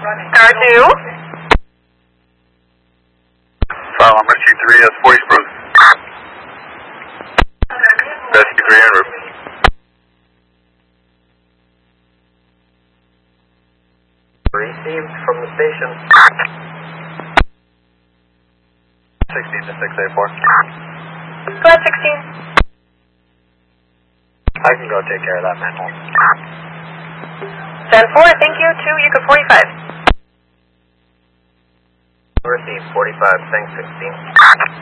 Star 2. File number 23 is 40 Spruce. Rescue 3 en route. Received from the station. 16 to 684. Go ahead, 16. I can go take care of that manhole. 10-4, thank you. 2, Yuka 45. Received 45, thanks 16.